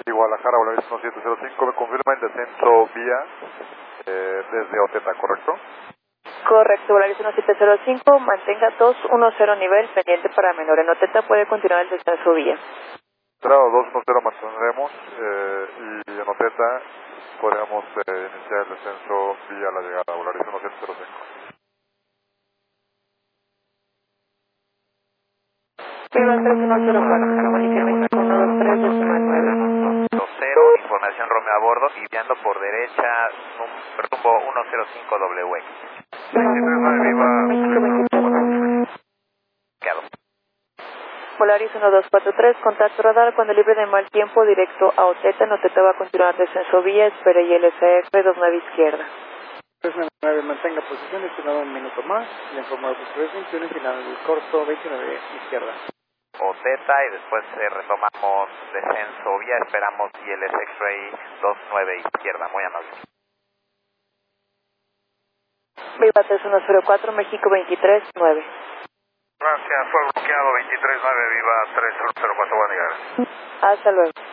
Y Guadalajara, Volaris 1705, me confirma el descenso vía desde Oteta, ¿correcto? Correcto, Volaris 1705, mantenga 210 nivel pendiente para menor. En Oteta puede continuar el descenso vía. Entrado 210 mantendremos y en Oteta podríamos iniciar el descenso vía la llegada, Volaris 1705. Viva 310 Guadalajara, Guadalajara, 123, decimal 9. 0, información Romeo a bordo y viando por derecha, rumbo 105 WX. 23.9 viva. Quedado. Volaris 1243, contacto radar cuando libre de mal tiempo directo a Oteta. En Oteta va a continuar descenso vía, espere y LCF 29 izquierda. 399, mantenga posición, estimado un minuto más. Le informo de su 321, final del corto 29 izquierda. Oteta y después retomamos descenso vía, esperamos ILS X-Ray 29 izquierda, muy amable. Viva 3104, México 239. Gracias, fue bloqueado 23.9 viva 304, buen día. Hasta luego.